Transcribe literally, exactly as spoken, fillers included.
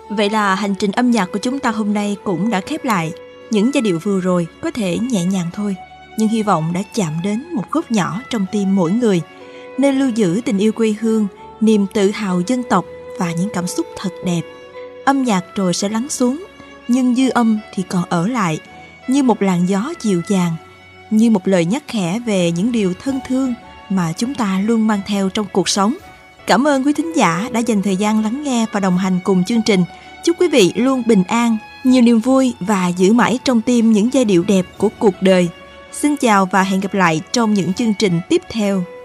Vậy là hành trình âm nhạc của chúng ta hôm nay cũng đã khép lại. Những giai điệu vừa rồi có thể nhẹ nhàng thôi, nhưng hy vọng đã chạm đến một góc nhỏ trong tim mỗi người, nơi lưu giữ tình yêu quê hương, niềm tự hào dân tộc và những cảm xúc thật đẹp. Âm nhạc rồi sẽ lắng xuống, nhưng dư âm thì còn ở lại, như một làn gió dịu dàng, như một lời nhắc khẽ về những điều thân thương mà chúng ta luôn mang theo trong cuộc sống. Cảm ơn quý thính giả đã dành thời gian lắng nghe và đồng hành cùng chương trình. Chúc quý vị luôn bình an, nhiều niềm vui và giữ mãi trong tim những giai điệu đẹp của cuộc đời. Xin chào và hẹn gặp lại trong những chương trình tiếp theo.